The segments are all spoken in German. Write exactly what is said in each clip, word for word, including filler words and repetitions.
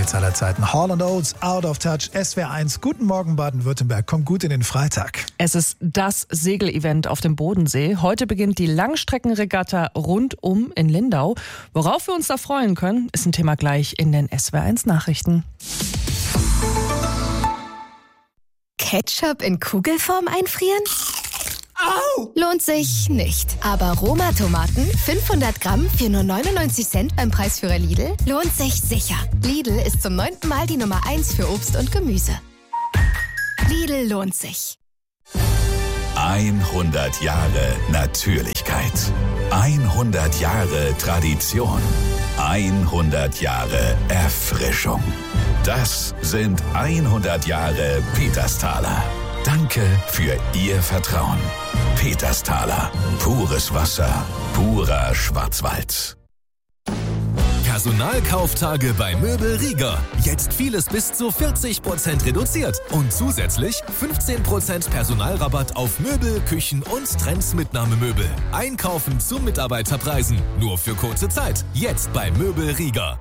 Hits aller Zeiten. Hall and Oates, Out of Touch, S W R eins. Guten Morgen Baden-Württemberg, kommt gut in den Freitag. Es ist das Segelevent auf dem Bodensee. Heute beginnt die Langstreckenregatta rundum in Lindau. Worauf wir uns da freuen können, ist ein Thema gleich in den S W R eins Nachrichten. Ketchup in Kugelform einfrieren? Au! Lohnt sich nicht. Aber Roma-Tomaten, fünfhundert Gramm für nur neunundneunzig Cent beim Preisführer Lidl, lohnt sich sicher. Lidl ist zum neunten Mal die Nummer eins für Obst und Gemüse. Lidl lohnt sich. hundert Jahre Natürlichkeit. hundert Jahre Tradition. hundert Jahre Erfrischung. Das sind hundert Jahre Petersthaler. Danke für Ihr Vertrauen. Petersthaler. Pures Wasser. Purer Schwarzwald. Personalkauftage bei Möbel Rieger. Jetzt vieles bis zu vierzig Prozent reduziert. Und zusätzlich fünfzehn Prozent Personalrabatt auf Möbel, Küchen und Trendsmitnahmemöbel. Einkaufen zu Mitarbeiterpreisen. Nur für kurze Zeit. Jetzt bei Möbel Rieger.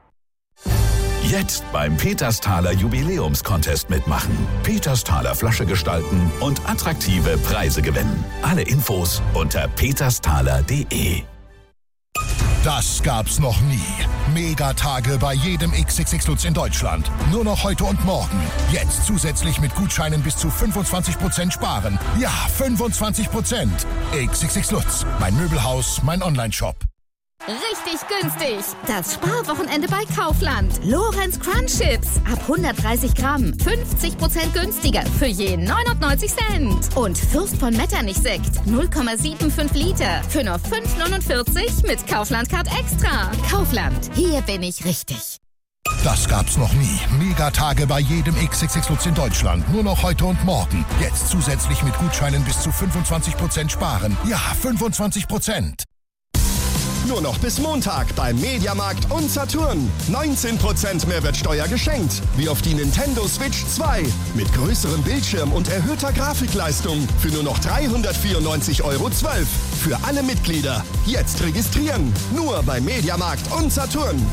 Jetzt beim Petersthaler Jubiläumscontest mitmachen. Petersthaler Flasche gestalten und attraktive Preise gewinnen. Alle Infos unter petersthaler punkt de. Das gab's noch nie. Megatage bei jedem X X X Lutz in Deutschland. Nur noch heute und morgen. Jetzt zusätzlich mit Gutscheinen bis zu fünfundzwanzig Prozent sparen. Ja, fünfundzwanzig Prozent. X X X Lutz. Mein Möbelhaus, mein Onlineshop. Richtig günstig. Das Sparwochenende bei Kaufland. Lorenz Crunch Chips. Ab hundertdreißig Gramm. fünfzig Prozent günstiger. Für je neunundneunzig Cent. Und Fürst von Metternich Sekt. null Komma fünfundsiebzig Liter. Für nur fünf neunundvierzig mit Kaufland Card Extra. Kaufland. Hier bin ich richtig. Das gab's noch nie. Megatage bei jedem X X X Lutz in Deutschland. Nur noch heute und morgen. Jetzt zusätzlich mit Gutscheinen bis zu fünfundzwanzig Prozent sparen. Ja, fünfundzwanzig Prozent. Nur noch bis Montag beim Mediamarkt und Saturn. neunzehn Prozent Mehrwertsteuer geschenkt. Wie auf die Nintendo Switch zwei. Mit größerem Bildschirm und erhöhter Grafikleistung. Für nur noch dreihundertvierundneunzig Euro zwölf. Für alle Mitglieder. Jetzt registrieren. Nur beim Mediamarkt und Saturn.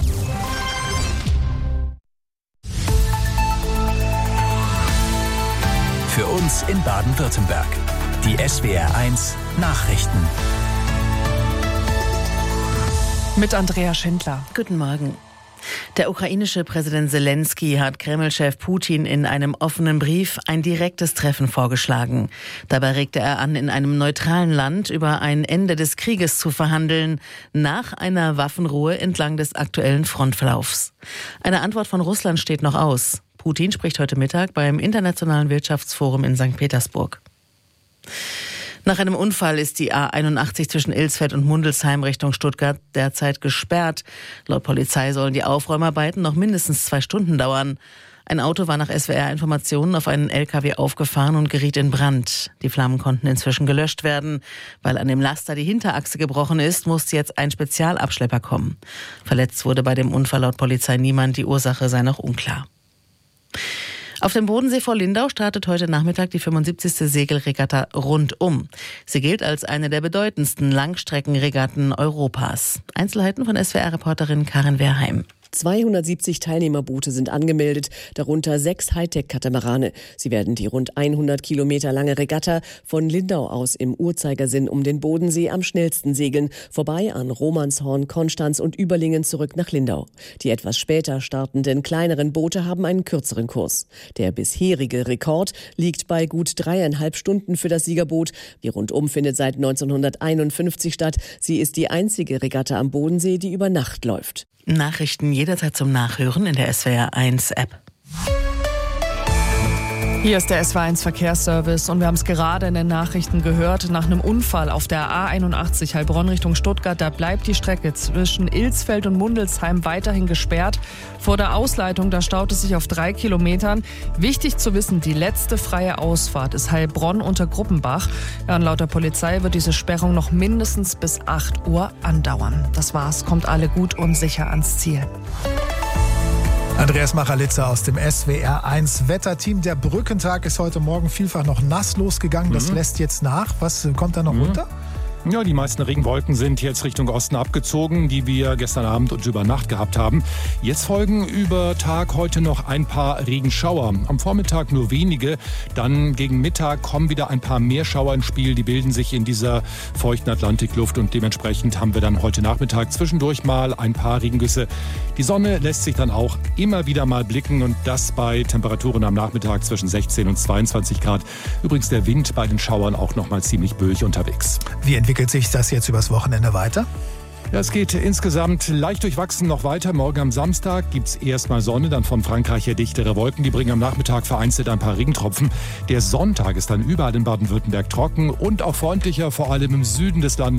Für uns in Baden-Württemberg. Die S W R eins Nachrichten. Mit Andrea Schindler. Guten Morgen. Der ukrainische Präsident Zelensky hat Kreml-Chef Putin in einem offenen Brief ein direktes Treffen vorgeschlagen. Dabei regte er an, in einem neutralen Land über ein Ende des Krieges zu verhandeln, nach einer Waffenruhe entlang des aktuellen Frontverlaufs. Eine Antwort von Russland steht noch aus. Putin spricht heute Mittag beim Internationalen Wirtschaftsforum in Sankt Petersburg. Nach einem Unfall ist die A einundachtzig zwischen Ilsfeld und Mundelsheim Richtung Stuttgart derzeit gesperrt. Laut Polizei sollen die Aufräumarbeiten noch mindestens zwei Stunden dauern. Ein Auto war nach S W R-Informationen auf einen L K W aufgefahren und geriet in Brand. Die Flammen konnten inzwischen gelöscht werden. Weil an dem Laster die Hinterachse gebrochen ist, musste jetzt ein Spezialabschlepper kommen. Verletzt wurde bei dem Unfall laut Polizei niemand. Die Ursache sei noch unklar. Auf dem Bodensee vor Lindau startet heute Nachmittag die fünfundsiebzigste Segelregatta rundum. Sie gilt als eine der bedeutendsten Langstreckenregatten Europas. Einzelheiten von S W R-Reporterin Karin Wehrheim. zweihundertsiebzig Teilnehmerboote sind angemeldet, darunter sechs Hightech-Katamarane. Sie werden die rund hundert Kilometer lange Regatta von Lindau aus im Uhrzeigersinn um den Bodensee am schnellsten segeln, vorbei an Romanshorn, Konstanz und Überlingen zurück nach Lindau. Die etwas später startenden kleineren Boote haben einen kürzeren Kurs. Der bisherige Rekord liegt bei gut dreieinhalb Stunden für das Siegerboot. Die Rundum findet seit neunzehnhunderteinundfünfzig statt. Sie ist die einzige Regatta am Bodensee, die über Nacht läuft. Nachrichten jederzeit zum Nachhören in der S W R eins App. Hier ist der S W R eins Verkehrsservice und wir haben es gerade in den Nachrichten gehört. Nach einem Unfall auf der A einundachtzig Heilbronn Richtung Stuttgart, da bleibt die Strecke zwischen Ilsfeld und Mundelsheim weiterhin gesperrt. Vor der Ausleitung, da staut es sich auf drei Kilometern. Wichtig zu wissen, die letzte freie Ausfahrt ist Heilbronn unter Gruppenbach. Ja, und laut der Polizei wird diese Sperrung noch mindestens bis acht Uhr andauern. Das war's, kommt alle gut und sicher ans Ziel. Andreas Machalitzer aus dem S W R eins Wetterteam. Der Brückentag ist heute Morgen vielfach noch nass losgegangen. Das mhm. lässt jetzt nach. Was kommt da noch mhm. runter? Ja, die meisten Regenwolken sind jetzt Richtung Osten abgezogen, die wir gestern Abend und über Nacht gehabt haben. Jetzt folgen über Tag heute noch ein paar Regenschauer. Am Vormittag nur wenige, dann gegen Mittag kommen wieder ein paar mehr Schauer ins Spiel. Die bilden sich in dieser feuchten Atlantikluft und dementsprechend haben wir dann heute Nachmittag zwischendurch mal ein paar Regengüsse. Die Sonne lässt sich dann auch immer wieder mal blicken und das bei Temperaturen am Nachmittag zwischen sechzehn und zweiundzwanzig Grad. Übrigens der Wind bei den Schauern auch noch mal ziemlich böig unterwegs. Wie entwickelt sich das jetzt übers Wochenende weiter? Ja, es geht insgesamt leicht durchwachsen noch weiter. Morgen am Samstag gibt's erstmal Sonne, dann von Frankreich her dichtere Wolken. Die bringen am Nachmittag vereinzelt ein paar Regentropfen. Der Sonntag ist dann überall in Baden-Württemberg trocken und auch freundlicher, vor allem im Süden des Landes.